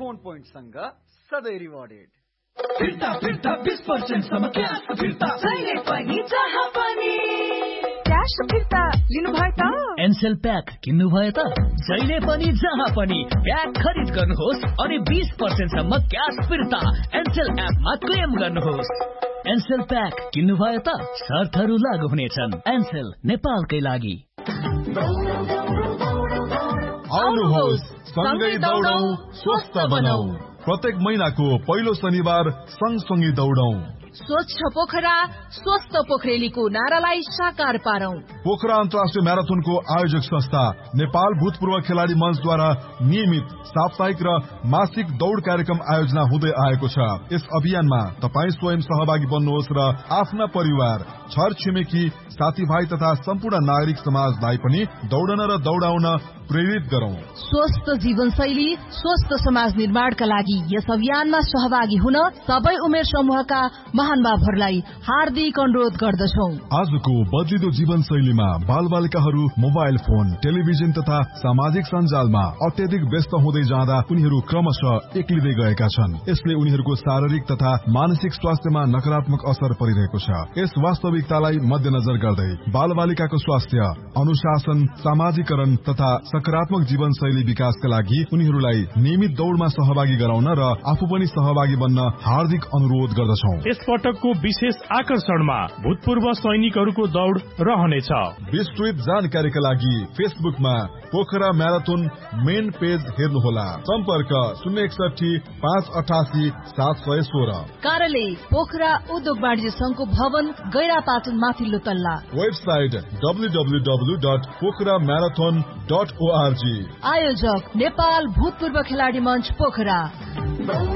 Bone point सँग सधैँ rewarded. फिर्ता 20% सम्म क्याश फिर्ता जहिले पनि जहाँ पनि क्याश फिर्ता लिनुभयो त? एनसेल प्याक किन्नुभयो त? जहिले पनि जहाँ पनि प्याक खरिद गर्नुहोस् अनि 20% सम्म क्याश फिर्ता एनसेल एपमा क्लेम गर्नुहोस्। एनसेल प्याक किन्नुभयो त? शर्तहरू लागू हुनेछन्। एनसेल नेपालकै लागि। आउनुहोस् सँगै दौडौं स्वस्थ बनौं। प्रत्येक महिनाको पहिलो शनिबार सँगसँगै दौडौं। स्वच्छ पोखरा स्वस्थ पोखरेलीको नारालाई साकार पारौं। पोखरा अन्तर्राष्ट्रिय म्याराथनको आयोजक संस्था नेपाल भूतपूर्व खेलाडी मञ्चद्वारा नियमित साप्ताहिक र मासिक दौड कार्यक्रम आयोजना हुँदै आएको छ। यस अभियानमा तपाईँ स्वयं सहभागी बन्नुहोस् र आफ्ना परिवार, छर छिमेकी, साथीभाइ तथा सम्पूर्ण नागरिक समाजलाई पनि दौडन र दौडाउन प्रेरित गरौं। स्वस्थ जीवनशैली स्वस्थ समाज निर्माणका लागि यस अभियानमा सहभागी हुन सबै उमेर समूहका महानुभावहरूलाई हार्दिक अनुरोध गर्दछौं। आजको बदलिदो जीवनशैलीमा बालबालिकाहरू मोबाइल फोन, टेलिभिजन तथा सामाजिक सञ्जालमा अत्यधिक व्यस्त हुँदै जाँदा उनीहरू क्रमशः एक्लिँदै गएका छन्। यसले उनीहरूको शारीरिक तथा मानसिक स्वास्थ्यमा नकारात्मक असर परिरहेको छ। यस वास्तविकतालाई मध्यनजर गर्दै बालबालिकाको स्वास्थ्य, अनुशासन, सामाजिकरण तथा सकारात्मक जीवनशैली विकासका लागि उनीहरूलाई नियमित दौडमा सहभागी गराउन र आफू पनि सहभागी बन्न हार्दिक अनुरोध गर्दछौं। यस पटकको विशेष आकर्षणमा भूतपूर्व सैनिकहरूको दौड रहनेछ। विस्तृत जानकारीका लागि फेसबुकमा पोखरा म्याराथन मेन पेज हेर्नुहोला। सम्पर्क 061 588 716। कार्यालय पोखरा उद्योग वाणिज्य संघको भवन गैरापाटन माथिल्लो तल्ला। Website www.pokramarathon.org। आयोजक नेपाल भूतपूर्व खेलाडी मञ्च पोखरा।